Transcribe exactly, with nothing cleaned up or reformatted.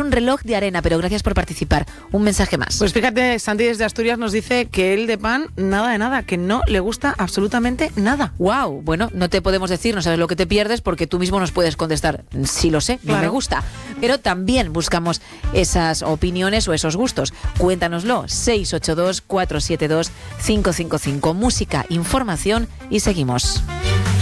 un reloj de arena, pero gracias por participar. Un mensaje más. Pues fíjate, Santi desde Asturias nos dice que él de pan, nada de nada, que no le gusta absolutamente nada. Wow, bueno, no te podemos decir, no sabes lo que te pierdes, porque tú mismo nos puedes contestar, sí lo sé, no Claro. me gusta. Pero también buscamos esas opiniones o esos gustos. Cuéntanoslo, seis ocho dos, cuatro siete dos, cinco cinco cinco. Música, información y seguimos.